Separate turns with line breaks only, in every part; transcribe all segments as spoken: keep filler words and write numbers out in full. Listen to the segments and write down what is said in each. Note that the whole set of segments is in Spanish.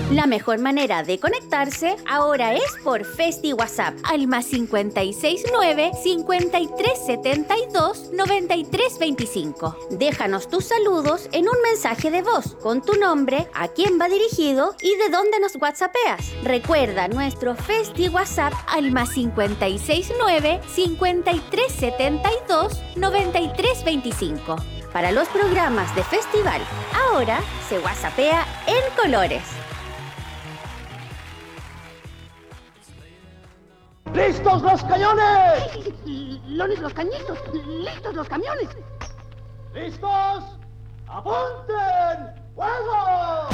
La mejor manera de conectarse ahora es por Festi WhatsApp al más cincuenta y seis nueve, cincuenta y tres setenta y dos, noventa y tres veinticinco. Déjanos tus saludos en un mensaje de voz con tu nombre, a quién va dirigido y de dónde nos whatsappeas. Recuerda nuestro Festi WhatsApp al más cincuenta y seis nueve, cincuenta y tres setenta y dos, noventa y tres veinticinco. Para los programas de festival, ahora se whatsappea en colores.
¡Listos los cañones!
¡Lones los cañitos! ¡Listos los camiones!
¡Listos! ¡Apunten! ¡Fuego!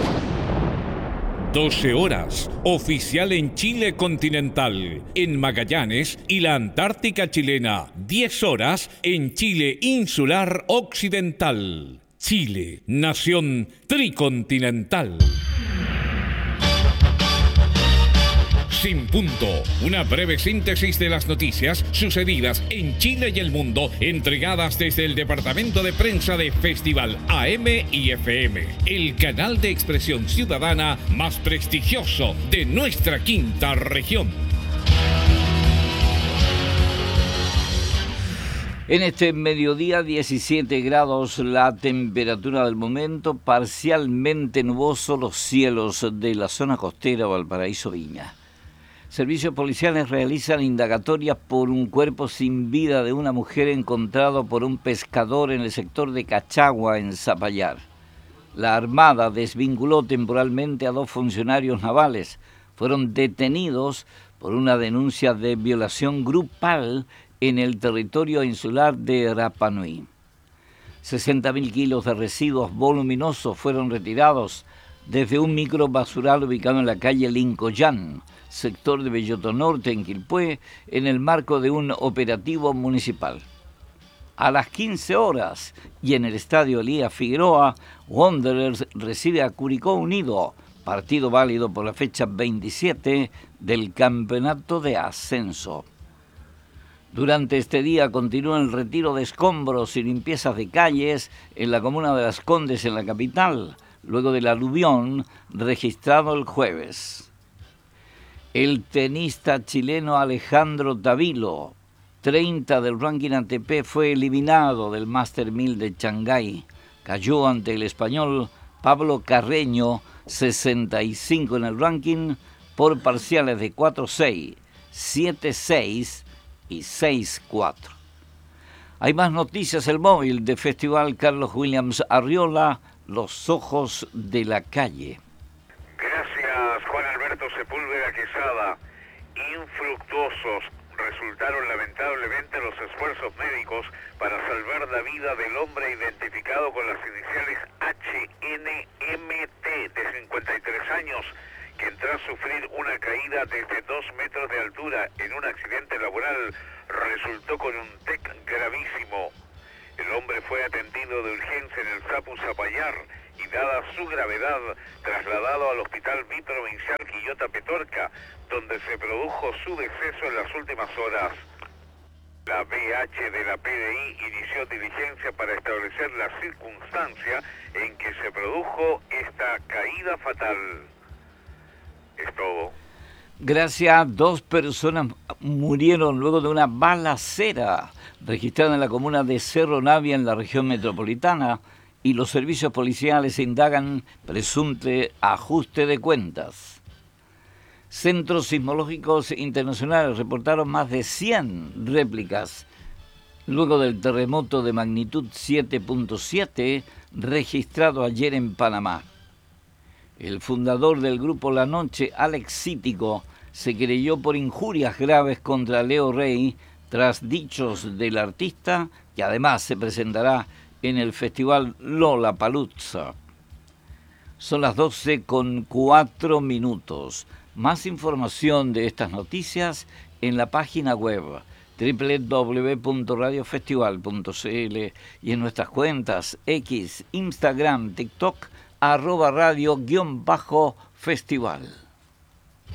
doce horas, oficial en Chile continental, en Magallanes y la Antártica chilena. diez horas en Chile insular occidental. Chile, nación tricontinental. Sin punto, una breve síntesis de las noticias sucedidas en Chile y el mundo, entregadas desde el departamento de prensa de Festival A M y F M, el canal de expresión ciudadana más prestigioso de nuestra quinta región.
En este mediodía, diecisiete grados la temperatura del momento, parcialmente nuboso los cielos de la zona costera Valparaíso Viña. Servicios policiales realizan indagatorias por un cuerpo sin vida de una mujer encontrado por un pescador en el sector de Cachagua, en Zapallar. La Armada desvinculó temporalmente a dos funcionarios navales. Fueron detenidos por una denuncia de violación grupal en el territorio insular de Rapa Nui. sesenta mil kilos de residuos voluminosos fueron retirados desde un microbasural ubicado en la calle Lincoyán, sector de Belloto Norte, en Quilpué, en el marco de un operativo municipal. A las quince horas, y en el estadio Elías Figueroa, Wanderers recibe a Curicó Unido, partido válido por la fecha veintisiete del campeonato de ascenso. Durante este día continúa el retiro de escombros y limpiezas de calles en la comuna de Las Condes, en la capital, luego del aluvión registrado el jueves. El tenista chileno Alejandro Tavilo, treinta del ranking A T P, fue eliminado del Master mil de Shanghái. Cayó ante el español Pablo Carreño, sesenta y cinco en el ranking, por parciales de cuatro seis, siete seis y seis cuatro. Hay más noticias. El móvil de Festival Carlos Williams Arriola, Los Ojos de la Calle.
Gracias, Juan Alberto Sepúlveda Quesada. Infructuosos resultaron lamentablemente los esfuerzos médicos para salvar la vida del hombre identificado con las iniciales H N M T, de cincuenta y tres años, quien tras sufrir una caída desde dos metros de altura en un accidente laboral resultó con un T E C gravísimo. El hombre fue atendido de urgencia en el Sapu Zapallar y, dada su gravedad, trasladado al Hospital Biprovincial Quillota Petorca, donde se produjo su deceso en las últimas horas. La B H de la P D I inició diligencia para establecer la circunstancia en que se produjo esta caída fatal. Es todo.
Gracias, dos personas murieron luego de una balacera registrada en la comuna de Cerro Navia, en la región metropolitana, y los servicios policiales indagan presunto ajuste de cuentas. Centros sismológicos internacionales reportaron más de cien réplicas luego del terremoto de magnitud siete punto siete registrado ayer en Panamá. El fundador del grupo La Noche, Alex Cítico, se querelló por injurias graves contra Leo Rey tras dichos del artista, que además se presentará en el festival Lollapalooza. Son las doce con cuatro minutos. Más información de estas noticias en la página web doble u doble u doble u punto radio festival punto c l y en nuestras cuentas X, Instagram, TikTok, arroba radio guión bajo festival.